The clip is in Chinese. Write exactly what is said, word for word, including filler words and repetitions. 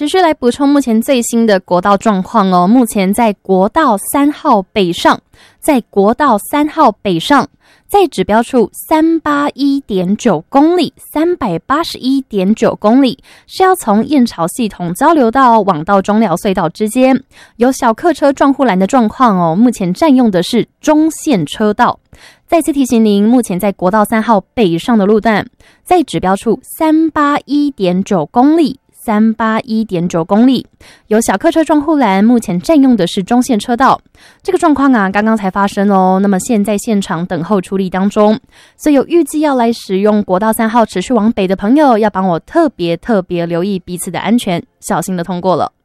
持续来补充目前最新的国道状况哦。目前在国道三号北上，在国道三号北上，在指标处三百八十一点九公里，三百八十一点九公里是要从燕巢系统交流道往到中寮隧道之间，有小客车撞护栏的状况哦。目前占用的是中线车道。再次提醒您，目前在国道三号北上的路段，在指标处三百八十一点九公里。三百八十一点九公里，有小客车撞护栏，目前占用的是中线车道。这个状况啊，刚刚才发生哦。那么现在现场等候处理当中，所以有预计要来使用国道三号持续往北的朋友，要帮我特别特别留意彼此的安全，小心的通过了。